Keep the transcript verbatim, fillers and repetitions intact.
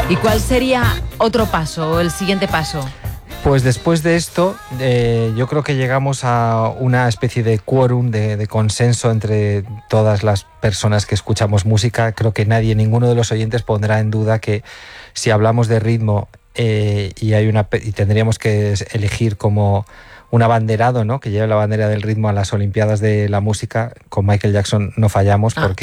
¿Y cuál sería otro paso o el siguiente paso? Pues después de esto, eh, yo creo que llegamos a una especie de quórum, de, de consenso entre todas las personas que escuchamos música. Creo que nadie, ninguno de los oyentes pondrá en duda que si hablamos de ritmo eh, y, hay una, y tendríamos que elegir como un abanderado, ¿no?, que lleve la bandera del ritmo a las Olimpiadas de la música, con Michael Jackson no fallamos, porque